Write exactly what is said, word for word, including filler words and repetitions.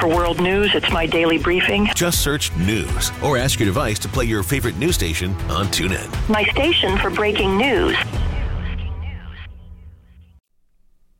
for world news. It's my daily briefing. Just search news or ask your device to play your favorite news station on TuneIn. My station for breaking news.